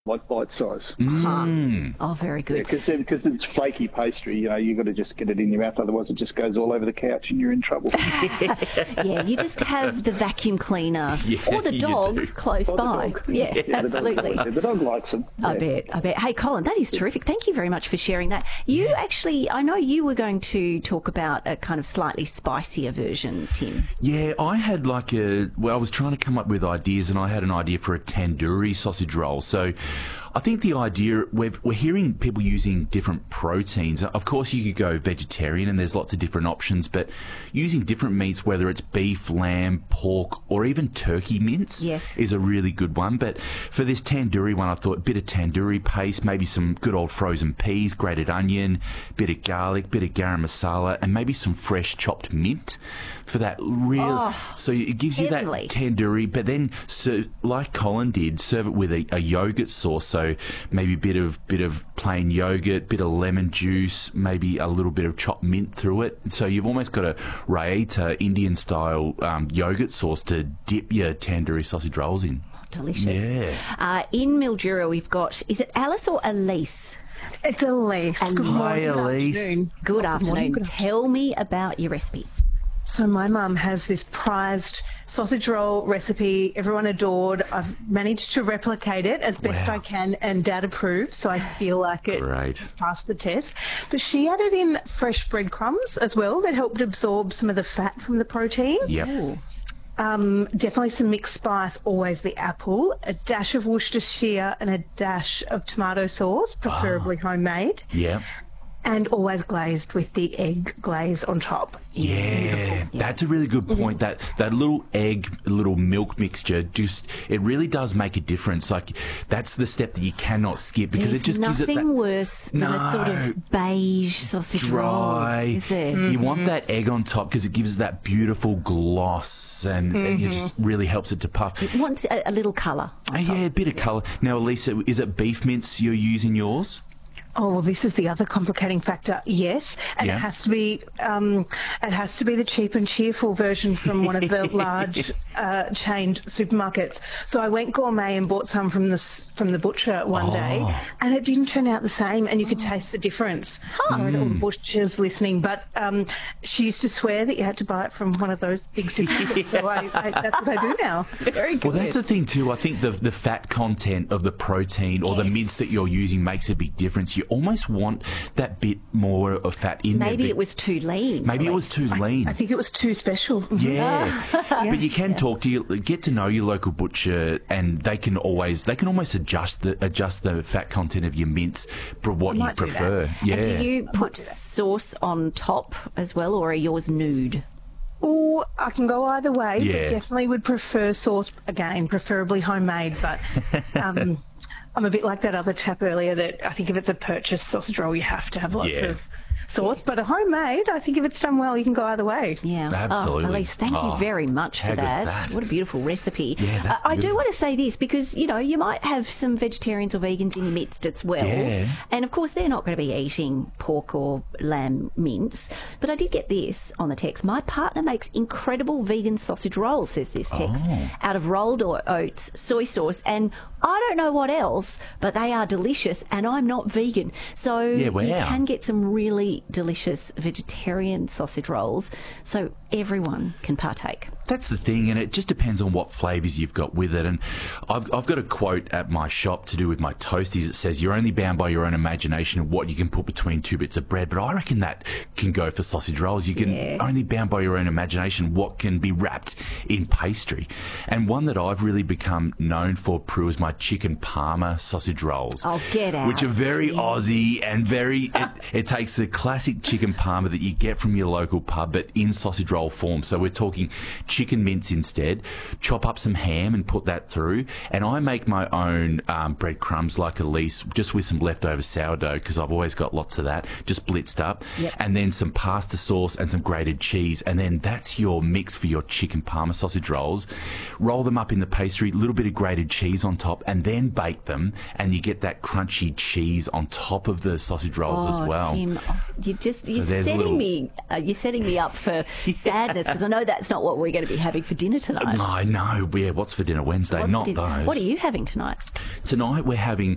like bite size. Oh, very good. Because it's flaky pastry, you've got to just get it in your mouth, otherwise it just goes all over the couch and you're in trouble. Yeah, you just have the vacuum cleaner or the dog close by. Dog. Yeah, absolutely. The dog likes them. I bet. Hey, Colin, that is terrific. Thank you very much for sharing that. You actually, I know you were going to talk about a kind of slightly spicier version, Tim. Yeah, I had I was trying to come up with ideas, and I had an idea for a tandoori sausage roll. So I think the idea, we're hearing people using different proteins. Of course, you could go vegetarian, and there's lots of different options, but using different meats, whether it's beef, lamb, pork, or even turkey mince, is a really good one. But for this tandoori one, I thought a bit of tandoori paste, maybe some good old frozen peas, grated onion, bit of garlic, bit of garam masala, and maybe some fresh chopped mint for that real. So it gives you that tandoori, but then, like Colin did, serve it with a yogurt sauce. So maybe a bit of plain yogurt, bit of lemon juice, maybe a little bit of chopped mint through it. So you've almost got a Raita Indian style yogurt sauce to dip your tandoori sausage rolls in. Delicious. Yeah. In Mildura, we've got, is it Alice or Elise? It's Elise. Hi, Elise. Good afternoon. Tell me about your recipe. So my mum has this prized sausage roll recipe everyone adored. I've managed to replicate it as best I can, and Dad approved, so I feel like it passed the test. But she added in fresh breadcrumbs as well that helped absorb some of the fat from the protein. Yep. Definitely some mixed spice, always the apple, a dash of Worcestershire and a dash of tomato sauce, preferably homemade. Yeah. And always glazed with the egg glaze on top. Yeah, that's a really good point. That little egg, little milk mixture, it really does make a difference. Like, that's the step that you cannot skip, because it just gives it that... nothing worse than a sort of beige sausage roll, is there? You want that egg on top because it gives it that beautiful gloss, and it just really helps it to puff. It wants a little colour. Yeah, a bit of colour. Now, Elisa, is it beef mince you're using yours? Oh, well, this is the other complicating factor. Yes, and it has to be the cheap and cheerful version from one of the large chained supermarkets. So I went gourmet and bought some from the butcher one day, and it didn't turn out the same, and you could taste the difference. Sorry to all the butchers listening, but she used to swear that you had to buy it from one of those big supermarkets. So that's what I do now. Very good. Well, that's the thing too. I think the fat content of the protein or the mince that you're using makes a big difference. You almost want that bit more of fat in there. Maybe it was too lean. Maybe it was too lean. I think it was too special. Yeah. But you can talk to get to know your local butcher, and they can almost adjust the fat content of your mince for what you prefer. Yeah. And do you put sauce on top as well, or are yours nude? Oh, I can go either way. Yeah. But definitely would prefer sauce, again, preferably homemade, but I'm a bit like that other chap earlier that I think if it's a purchased sausage roll, you have to have lots of sauce. But a homemade, I think if it's done well, you can go either way. Yeah, absolutely. Elise, thank you very much for that. What a beautiful recipe. Yeah, I do want to say this because, you might have some vegetarians or vegans in your midst as well. Yeah. And, of course, they're not going to be eating pork or lamb mince. But I did get this on the text. My partner makes incredible vegan sausage rolls, says this text, out of rolled oats, soy sauce, and I don't know what else, but they are delicious, and I'm not vegan. So you can get some really delicious vegetarian sausage rolls, so everyone can partake. That's the thing, and it just depends on what flavours you've got with it. And I've got a quote at my shop to do with my toasties. It says, "You're only bound by your own imagination of what you can put between two bits of bread." But I reckon that can go for sausage rolls. You can only bound by your own imagination what can be wrapped in pastry. And one that I've really become known for, Prue, is my chicken parma sausage rolls. Oh, get out. Which are very Aussie and very... It takes the classic chicken parma that you get from your local pub, but in sausage roll form. So we're talking chicken mince instead. Chop up some ham and put that through. And I make my own breadcrumbs like Elise, just with some leftover sourdough, because I've always got lots of that, just blitzed up. Yep. And then some pasta sauce and some grated cheese. And then that's your mix for your chicken parma sausage rolls. Roll them up in the pastry, a little bit of grated cheese on top, and then bake them. And you get that crunchy cheese on top of the sausage rolls as well. Tim, you're setting me up for sadness, because I know that's not what we're going to be having for dinner tonight. I know. Yeah, what's for dinner Wednesday? Not those. What are you having tonight? Tonight we're having